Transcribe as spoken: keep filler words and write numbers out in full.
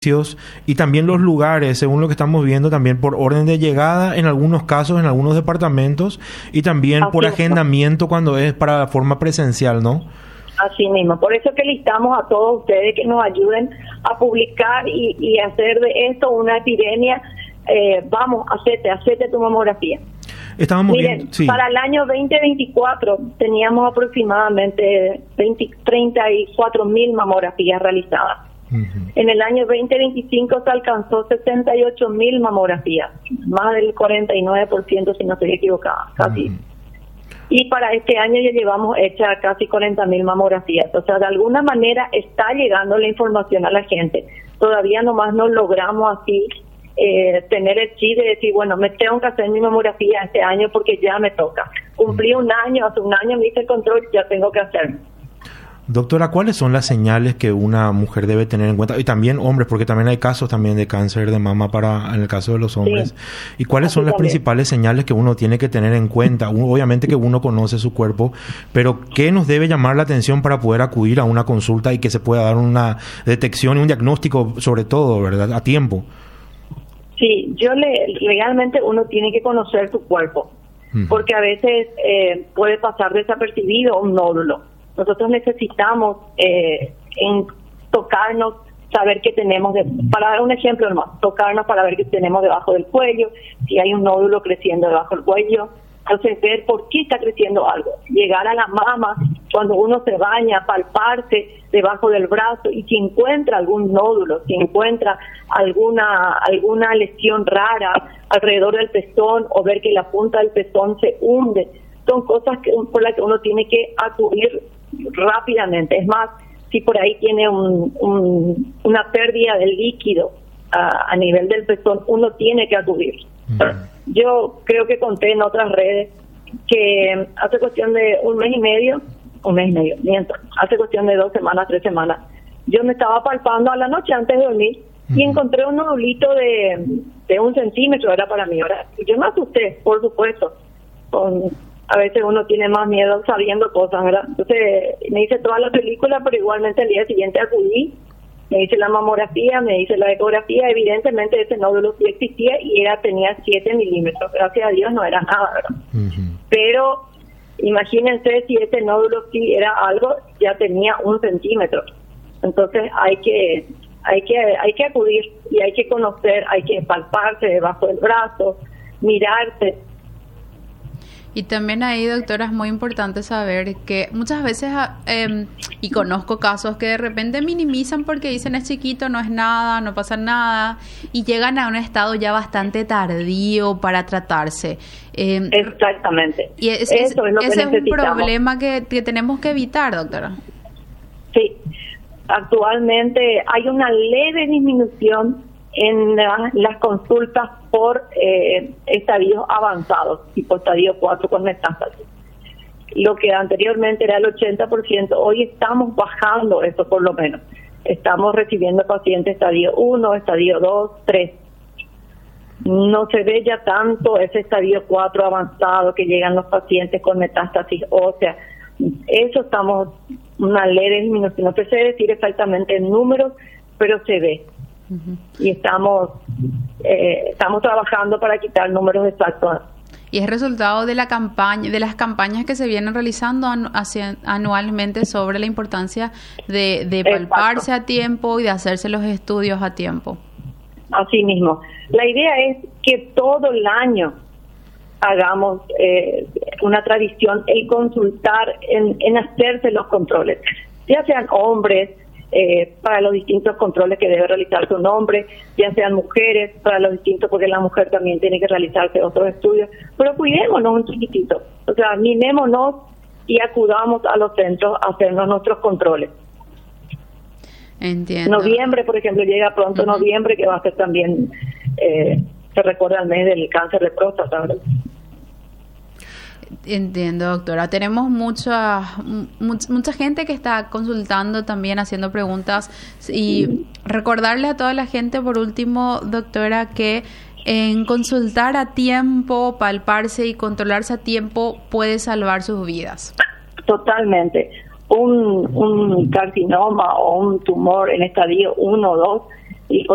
y también los lugares, según lo que estamos viendo, también por orden de llegada en algunos casos, en algunos departamentos, y también Así por mismo. agendamiento cuando es para forma presencial, ¿no? Así mismo. Por eso que listamos a todos ustedes que nos ayuden a publicar y, y hacer de esto una epidemia. Eh, vamos, hacete, hacete tu mamografía. Estábamos Miren, viendo, sí. para el año veinte veinticuatro teníamos aproximadamente veinte, treinta y cuatro mil mamografías realizadas. Uh-huh. En el año veinte veinticinco se alcanzó setenta y ocho mil mamografías, más del cuarenta y nueve por ciento si no estoy equivocada, casi. Uh-huh. Y para este año ya llevamos hecha casi cuarenta mil mamografías. O sea, de alguna manera está llegando la información a la gente. Todavía nomás no logramos así eh, tener el chip de decir, bueno, me tengo que hacer mi mamografía este año porque ya me toca. Cumplí un año, hace un año me hice el control, ya tengo que hacerlo. Doctora, ¿cuáles son las señales que una mujer debe tener en cuenta? Y también hombres, porque también hay casos también de cáncer de mama para en el caso de los hombres. Sí. ¿Y cuáles son las también. principales señales que uno tiene que tener en cuenta? Uno, obviamente que uno conoce su cuerpo, pero ¿qué nos debe llamar la atención para poder acudir a una consulta y que se pueda dar una detección y un diagnóstico, sobre todo, ¿verdad? A tiempo. Sí, yo le, legalmente uno tiene que conocer su cuerpo, uh-huh. porque a veces eh, puede pasar desapercibido un nódulo. Nosotros necesitamos eh, en tocarnos, saber qué tenemos, de, para dar un ejemplo nomás, tocarnos para ver qué tenemos debajo del cuello, si hay un nódulo creciendo debajo del cuello, entonces ver por qué está creciendo algo, llegar a la mama, cuando uno se baña, palparse debajo del brazo y si encuentra algún nódulo, si encuentra alguna alguna lesión rara alrededor del pezón o ver que la punta del pezón se hunde, son cosas que, por las que uno tiene que acudir rápidamente. Es más, si por ahí tiene un, un, una pérdida de líquido a, a nivel del pezón, uno tiene que acudir. Mm. Yo creo que conté en otras redes que hace cuestión de un mes y medio, un mes y medio, miento, hace cuestión de dos semanas, tres semanas, yo me estaba palpando a la noche antes de dormir mm. y encontré un nodulito de, de un centímetro, era para mí, ¿verdad? Yo me asusté, por supuesto, con... A veces uno tiene más miedo sabiendo cosas, ¿verdad? Entonces me hice toda la película, pero igualmente el día siguiente acudí, me hice la mamografía, me hice la ecografía, evidentemente ese nódulo sí existía y era tenía siete milímetros, gracias a Dios no era nada, ¿verdad? Uh-huh. Pero imagínense si ese nódulo sí era algo, ya tenía un centímetro. Entonces hay que hay que hay que acudir y hay que conocer, hay que palparse debajo del brazo, mirarse. Y también ahí, doctora, es muy importante saber que muchas veces, eh, y conozco casos que de repente minimizan porque dicen es chiquito, no es nada, no pasa nada, y llegan a un estado ya bastante tardío para tratarse. Eh, Exactamente. Y es, Eso es, lo ese que es un problema que, que tenemos que evitar, doctora. Sí. Actualmente hay una leve disminución en la, las consultas por eh, estadios avanzados, tipo estadio cuatro con metástasis. Lo que anteriormente era el ochenta por ciento, hoy estamos bajando eso por lo menos. Estamos recibiendo pacientes estadio uno, estadio dos, tres. No se ve ya tanto ese estadio cuatro avanzado que llegan los pacientes con metástasis ósea. Eso estamos, una leve disminución. No te sé decir exactamente el número, pero se ve. Uh-huh. Y estamos eh, estamos trabajando para quitar números exactos. Y es resultado de la campaña, de las campañas que se vienen realizando anu- hacia, anualmente sobre la importancia de, de palparse Exacto. a tiempo y de hacerse los estudios a tiempo. Así mismo. La idea es que todo el año hagamos eh, una tradición, el consultar, en, en hacerse los controles, ya sean hombres, Eh, para los distintos controles que debe realizarse un hombre, ya sean mujeres, para los distintos, porque la mujer también tiene que realizarse otros estudios, pero cuidémonos un chiquitito, o sea, mimémonos y acudamos a los centros a hacernos nuestros controles. Entiendo. Noviembre, por ejemplo, llega pronto uh-huh. noviembre, que va a ser también, eh, se recuerda el mes del cáncer de próstata, ¿verdad? Entiendo, doctora. Tenemos mucha, mucha mucha gente que está consultando también, haciendo preguntas, y recordarle a toda la gente, por último, doctora, que en consultar a tiempo, palparse y controlarse a tiempo puede salvar sus vidas. Totalmente. Un, un carcinoma o un tumor en estadio uno o dos, y